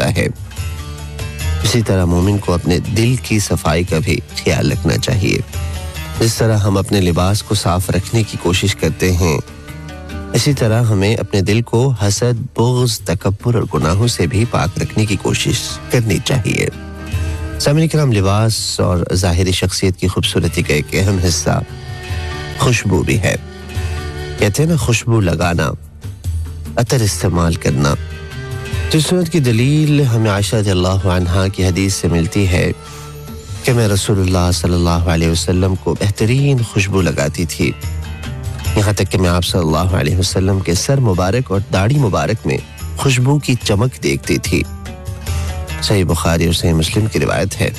ہوتا ہے۔ اسی طرح مومن کو اپنے دل کی صفائی کا بھی خیال رکھنا چاہیے۔ جس طرح ہم اپنے لباس کو صاف رکھنے کی کوشش کرتے ہیں، اسی طرح ہمیں اپنے دل کو حسد، بغض، تکبر اور گناہوں سے بھی پاک رکھنے کی کوشش کرنی چاہیے۔ سامعین کرام، لباس اور ظاہری شخصیت کی خوبصورتی کا ایک اہم حصہ خوشبو بھی ہے۔ کہتے ہیں نا، خوشبو لگانا، عطر استعمال کرنا۔ تو سنت کی دلیل ہمیں عائشہ رضی اللہ عنہا کی حدیث سے ملتی ہے کہ میں رسول اللہ صلی اللہ علیہ وسلم کو بہترین خوشبو لگاتی تھی، یہاں تک کہ میں آپ صلی اللہ علیہ وسلم کے سر مبارک اور داڑھی مبارک میں خوشبو کی چمک دیکھتی تھی۔ صحیح بخاری اور صحیح مسلم کی روایت ہے۔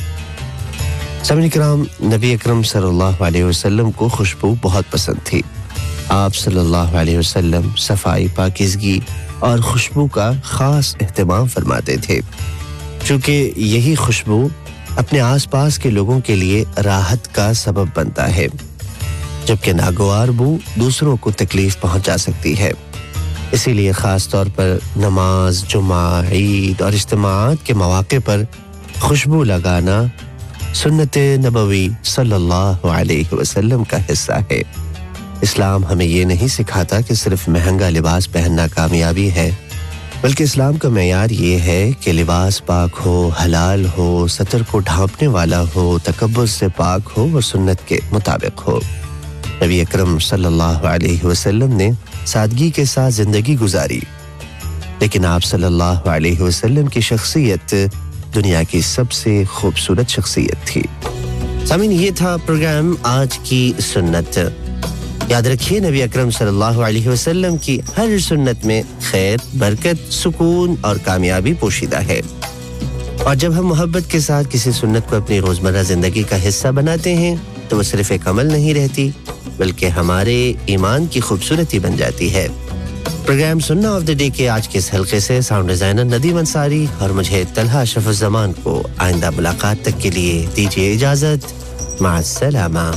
سامعین کرام، نبی اکرم صلی اللہ علیہ وسلم کو خوشبو بہت پسند تھی۔ آپ صلی اللہ علیہ وسلم صفائی، پاکیزگی اور خوشبو کا خاص اہتمام فرماتے تھے، چونکہ یہی خوشبو اپنے آس پاس کے لوگوں کے لیے راحت کا سبب بنتا ہے، جبکہ ناگوار بو دوسروں کو تکلیف پہنچا سکتی ہے۔ اسی لیے خاص طور پر نماز، جمعہ، عید اور اجتماعات کے مواقع پر خوشبو لگانا سنت نبوی صلی اللہ علیہ وسلم کا حصہ ہے۔ اسلام ہمیں یہ نہیں سکھاتا کہ صرف مہنگا لباس پہننا کامیابی ہے، بلکہ اسلام کا معیار یہ ہے کہ لباس پاک ہو، حلال ہو، سطر کو ڈھانپنے والا ہو، تکبر سے پاک ہو اور سنت کے مطابق ہو۔ نبی اکرم صلی اللہ علیہ وسلم نے سادگی کے ساتھ زندگی گزاری، لیکن آپ صلی اللہ علیہ وسلم کی شخصیت دنیا کی سب سے خوبصورت شخصیت تھی۔ سامعین، یہ تھا پروگرام آج کی سنت۔ یاد رکھیے، نبی اکرم صلی اللہ علیہ وسلم کی ہر سنت میں خیر، برکت، سکون اور کامیابی پوشیدہ ہے، اور جب ہم محبت کے ساتھ کسی سنت کو اپنی روزمرہ زندگی کا حصہ بناتے ہیں تو وہ صرف ایک عمل نہیں رہتی، بلکہ ہمارے ایمان کی خوبصورتی بن جاتی ہے۔ پروگرام سننا آف دی ڈے کے آج کے اس حلقے سے ساؤنڈ ڈیزائنر ندیم انصاری اور مجھے طلحہ اشرف الزمان کو آئندہ ملاقات تک کے لیے دیجیے اجازت۔ مع السلامہ۔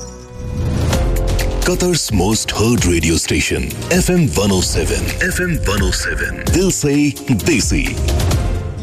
Qatar's most heard radio station, FM 107. FM 107. Dil se Desi.